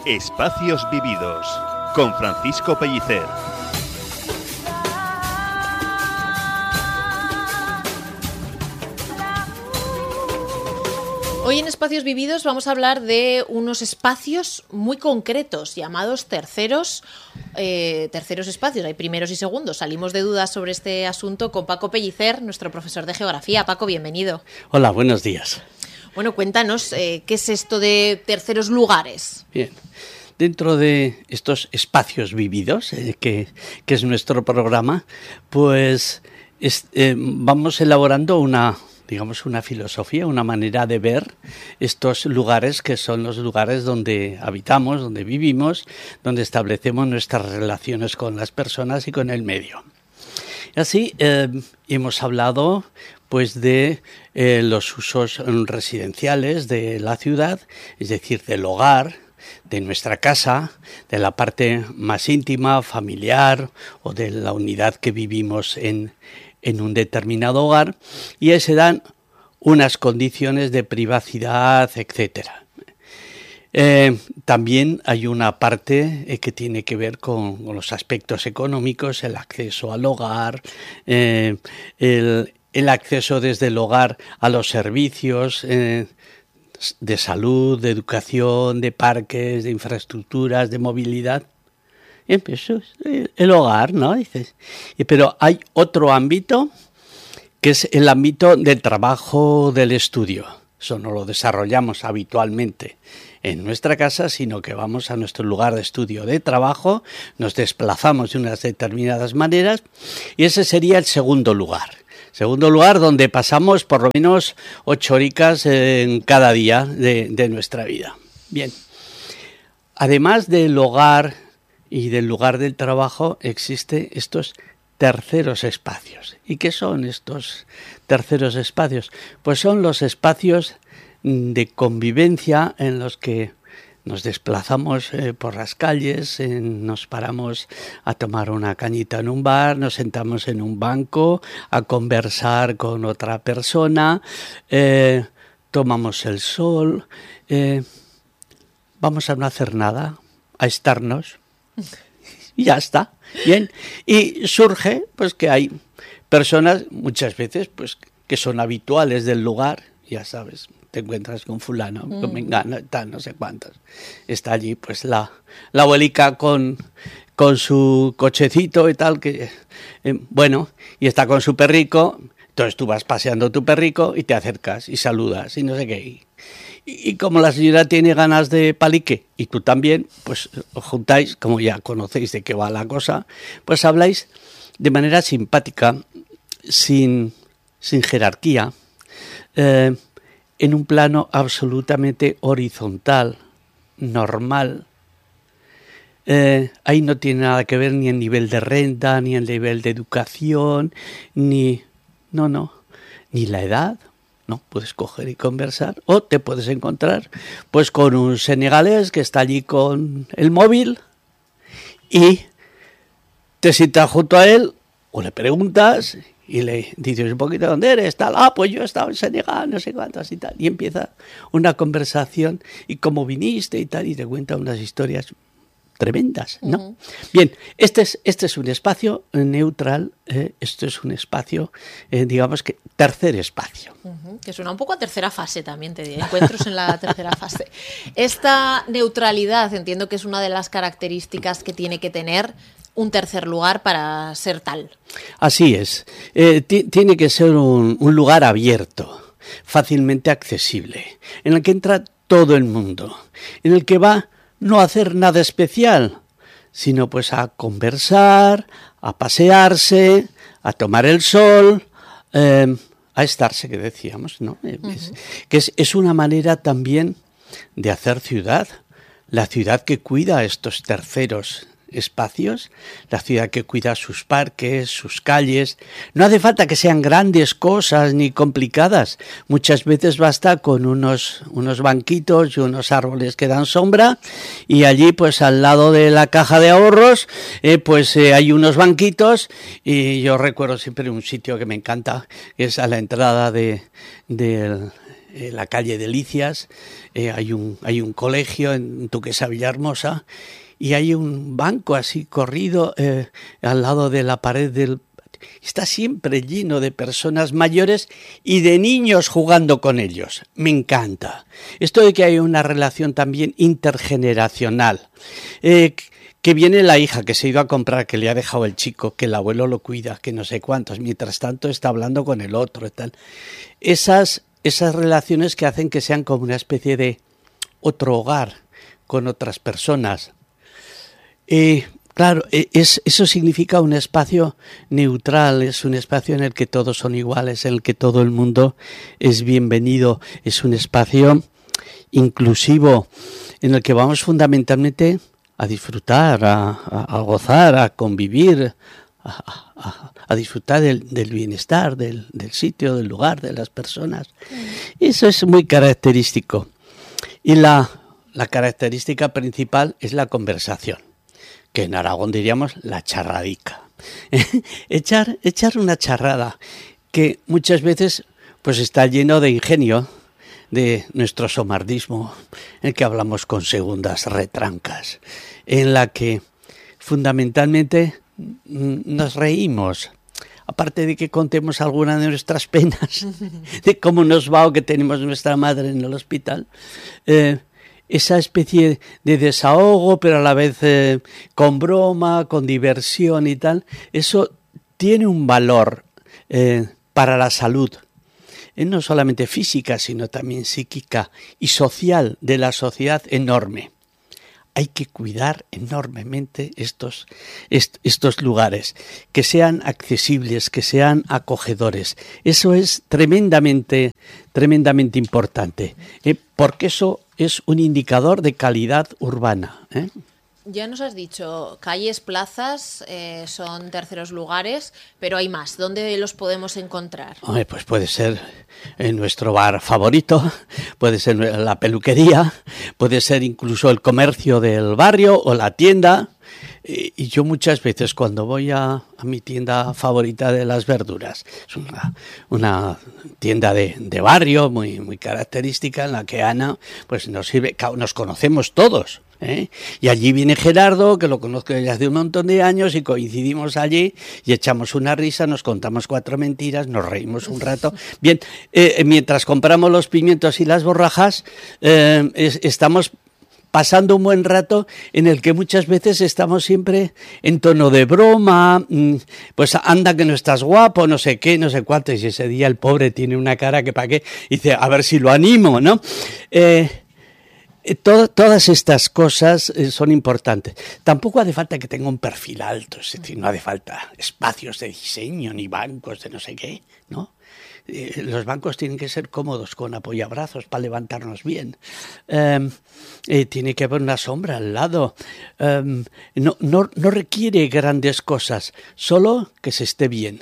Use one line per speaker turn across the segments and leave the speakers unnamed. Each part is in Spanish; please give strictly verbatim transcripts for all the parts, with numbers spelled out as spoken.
Espacios Vividos, con Francisco Pellicer.
Hoy en Espacios Vividos vamos a hablar de unos espacios muy concretos llamados terceros, eh, terceros espacios. Hay primeros y segundos. Salimos de dudas sobre este asunto con Paco Pellicer, nuestro profesor de geografía. Paco, bienvenido.
Hola, buenos días.
Bueno, cuéntanos, eh, ¿qué es esto de terceros lugares?
Bien, dentro de estos espacios vividos, eh, que, que es nuestro programa, pues es, eh, vamos elaborando una, digamos, una filosofía, una manera de ver estos lugares que son los lugares donde habitamos, donde vivimos, donde establecemos nuestras relaciones con las personas y con el medio. Así eh, hemos hablado pues de eh, los usos residenciales de la ciudad, es decir, del hogar, de nuestra casa, de la parte más íntima, familiar o de la unidad que vivimos en, en un determinado hogar, y ahí se dan unas condiciones de privacidad, etcétera. Eh, también hay una parte eh, que tiene que ver con, con los aspectos económicos, el acceso al hogar, eh, el, el acceso desde el hogar a los servicios eh, de salud, de educación, de parques, de infraestructuras, de movilidad. Bien, pues eso es el, el hogar, ¿no? Dices. Pero hay otro ámbito que es el ámbito del trabajo, del estudio. Eso no lo desarrollamos habitualmente en nuestra casa, sino que vamos a nuestro lugar de estudio, de trabajo, nos desplazamos de unas determinadas maneras, y ese sería el segundo lugar. Segundo lugar donde pasamos por lo menos ocho horitas en cada día de, de nuestra vida. Bien, además del hogar y del lugar del trabajo, existen estos terceros espacios. ¿Y qué son estos terceros espacios? Pues son los espacios de convivencia en los que nos desplazamos eh, por las calles, eh, nos paramos a tomar una cañita en un bar, nos sentamos en un banco a conversar con otra persona, eh, tomamos el sol, eh, vamos a no hacer nada, a estarnos y ya está. Bien, y surge pues que hay personas muchas veces pues que son habituales del lugar, ya sabes, te encuentras con fulano, mm. con mengano, tal, no sé cuántos. Está allí pues la, la abuelica con, con su cochecito y tal, que eh, bueno, y está con su perrico, entonces tú vas paseando tu perrico y te acercas y saludas y no sé qué. Y, y como la señora tiene ganas de palique y tú también, pues os juntáis, como ya conocéis de qué va la cosa, pues habláis de manera simpática, sin, sin jerarquía, eh, en un plano absolutamente horizontal, normal. Eh, ahí no tiene nada que ver ni el nivel de renta, ni el nivel de educación, ni, no, no, ni la edad. No, puedes coger y conversar, o te puedes encontrar pues con un senegalés que está allí con el móvil y te sientas junto a él o le preguntas y le dices un poquito dónde eres, tal, ah, pues yo he estado en Senegal, no sé cuántas y tal, y empieza una conversación y cómo viniste y tal, y te cuenta unas historias tremendas, ¿no? Uh-huh. Bien, este es, este es un espacio neutral, eh, esto es un espacio, eh, digamos que tercer espacio.
Uh-huh. Que suena un poco a tercera fase también, te diré, encuentros en la tercera fase. Esta neutralidad entiendo que es una de las características que tiene que tener un tercer lugar para ser tal.
Así es, eh, t- tiene que ser un, un lugar abierto, fácilmente accesible, en el que entra todo el mundo, en el que va no a hacer nada especial, sino pues a conversar, a pasearse, a tomar el sol, eh, a estarse, que decíamos, ¿no? Uh-huh. Es, que es, es una manera también de hacer ciudad, la ciudad que cuida estos terceros espacios, la ciudad que cuida sus parques, sus calles. No hace falta que sean grandes cosas ni complicadas. Muchas veces basta con unos, unos banquitos y unos árboles que dan sombra, y allí pues al lado de la caja de ahorros eh, pues eh, hay unos banquitos, y yo recuerdo siempre un sitio que me encanta, que es a la entrada de, de en la calle Delicias, eh, hay un hay un colegio en Duquesa Villahermosa y hay un banco así corrido eh, al lado de la pared del... Está siempre lleno de personas mayores y de niños jugando con ellos. Me encanta. Esto de que hay una relación también intergeneracional. Eh, que viene la hija que se ha ido a comprar, que le ha dejado el chico, que el abuelo lo cuida, que no sé cuántos. Mientras tanto está hablando con el otro y tal. Esas, esas relaciones que hacen que sean como una especie de otro hogar con otras personas. Eh, Claro, es, eso significa un espacio neutral, es un espacio en el que todos son iguales, en el que todo el mundo es bienvenido, es un espacio inclusivo, en el que vamos fundamentalmente a disfrutar, a, a, a gozar, a convivir, a, a, a disfrutar del, del bienestar, del, del sitio, del lugar, de las personas. Eso es muy característico. Y la, la característica principal es la conversación, que en Aragón diríamos la charradica. echar, echar una charrada que muchas veces pues está lleno de ingenio, de nuestro somardismo, en el que hablamos con segundas retrancas, en la que fundamentalmente nos reímos, aparte de que contemos alguna de nuestras penas, de cómo nos va o que tenemos nuestra madre en el hospital, eh, esa especie de desahogo, pero a la vez eh, con broma, con diversión y tal, eso tiene un valor eh, para la salud, eh, no solamente física, sino también psíquica y social de la sociedad enorme. Hay que cuidar enormemente estos, est, estos lugares, que sean accesibles, que sean acogedores. Eso es tremendamente, tremendamente importante, eh, porque eso es un indicador de calidad urbana, ¿eh?
Ya nos has dicho, calles, plazas, eh, son terceros lugares, pero hay más. ¿Dónde los podemos encontrar?
Hombre, pues puede ser en nuestro bar favorito, puede ser la peluquería, puede ser incluso el comercio del barrio o la tienda. Y yo muchas veces cuando voy a, a mi tienda favorita de las verduras, es una, una tienda de, de barrio muy, muy característica en la que Ana pues nos sirve, nos conocemos todos, ¿eh? Y allí viene Gerardo, que lo conozco desde hace un montón de años y coincidimos allí y echamos una risa, nos contamos cuatro mentiras, nos reímos un rato. Bien, eh, mientras compramos los pimientos y las borrajas, eh, es, estamos pasando un buen rato en el que muchas veces estamos siempre en tono de broma, pues anda que no estás guapo, no sé qué, no sé cuánto, y ese día el pobre tiene una cara que para qué, y dice, a ver si lo animo, ¿no? Eh, todo, todas estas cosas eh, son importantes. Tampoco hace falta que tenga un perfil alto, es decir, no hace falta espacios de diseño, ni bancos de no sé qué, ¿no? Eh, los bancos tienen que ser cómodos, con apoyabrazos para levantarnos bien. Eh, eh, tiene que haber una sombra al lado. Eh, no, no, no requiere grandes cosas, solo que se esté bien.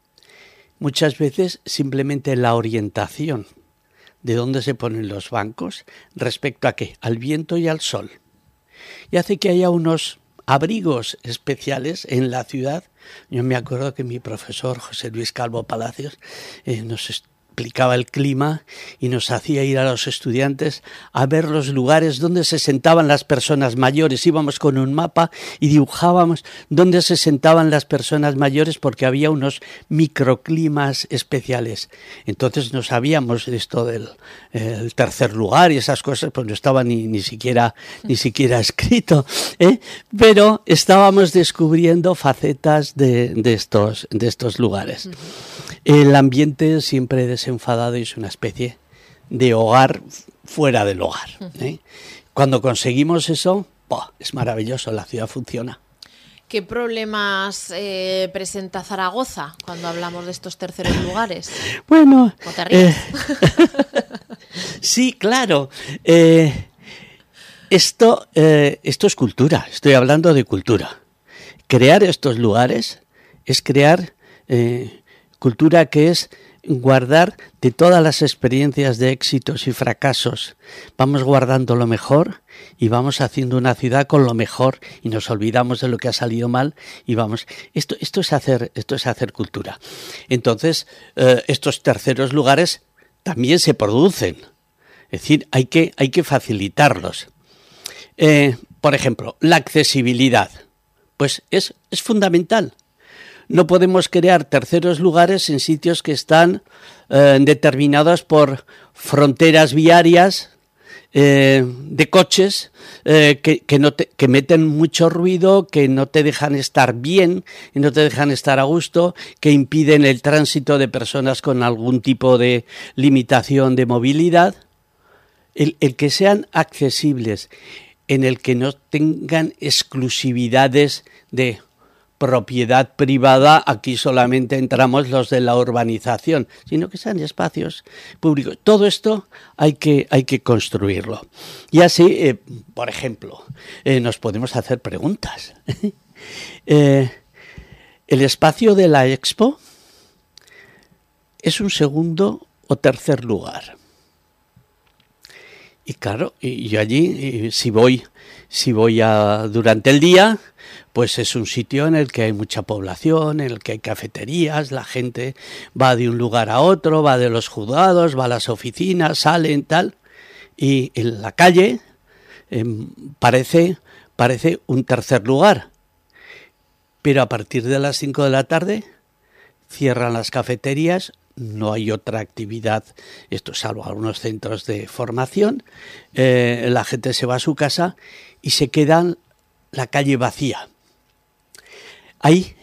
Muchas veces simplemente la orientación de dónde se ponen los bancos respecto a qué, al viento y al sol. Y hace que haya unos abrigos especiales en la ciudad. Yo me acuerdo que mi profesor José Luis Calvo Palacios eh, nos explicaba el clima y nos hacía ir a los estudiantes a ver los lugares donde se sentaban las personas mayores. Íbamos con un mapa y dibujábamos dónde se sentaban las personas mayores porque había unos microclimas especiales. Entonces no sabíamos esto del el tercer lugar y esas cosas, pues no estaba ni, ni siquiera ni siquiera escrito, ¿eh? Pero estábamos descubriendo facetas de, de estos de estos lugares. El ambiente siempre desenfadado es una especie de hogar fuera del hogar, ¿eh? Cuando conseguimos eso, ¡pah!, es maravilloso, la ciudad funciona.
¿Qué problemas eh, presenta Zaragoza cuando hablamos de estos terceros lugares?
Bueno,
¿O te ríes?
Eh, sí, claro. Eh, esto, eh, esto es cultura, estoy hablando de cultura. Crear estos lugares es crear eh, cultura, que es guardar de todas las experiencias de éxitos y fracasos. Vamos guardando lo mejor y vamos haciendo una ciudad con lo mejor y nos olvidamos de lo que ha salido mal y vamos. Esto, esto es hacer, esto es hacer cultura. Entonces, eh, estos terceros lugares también se producen. Es decir, hay que, hay que facilitarlos. Eh, por ejemplo, la accesibilidad, pues es, es fundamental. No podemos crear terceros lugares en sitios que están eh, determinados por fronteras viarias, eh, de coches, eh, que, que, no te, que meten mucho ruido, que no te dejan estar bien, y no te dejan estar a gusto, que impiden el tránsito de personas con algún tipo de limitación de movilidad. El, el que sean accesibles, en el que no tengan exclusividades de propiedad privada, aquí solamente entramos los de la urbanización, sino que sean espacios públicos. Todo esto hay que, hay que construirlo. Y así, eh, por ejemplo, eh, nos podemos hacer preguntas. eh, ¿El espacio de la Expo es un segundo o tercer lugar? Y claro, y yo allí, y si voy, si voy a, durante el día, pues es un sitio en el que hay mucha población, en el que hay cafeterías, la gente va de un lugar a otro, va de los juzgados, va a las oficinas, salen, tal, y en la calle eh, parece, parece un tercer lugar. Pero a partir de las cinco de la tarde cierran las cafeterías, no hay otra actividad, esto salvo algunos centros de formación, eh, la gente se va a su casa y se queda la calle vacía. Ahí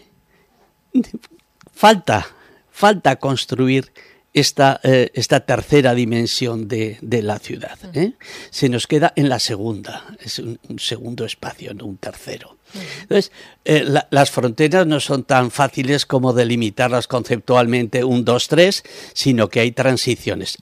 falta, falta construir esta, eh, esta tercera dimensión de, de la ciudad. ¿eh? Se nos queda en la segunda, es un, un segundo espacio, no un tercero. Entonces, eh, la, las fronteras no son tan fáciles como delimitarlas conceptualmente un, dos, tres, sino que hay transiciones.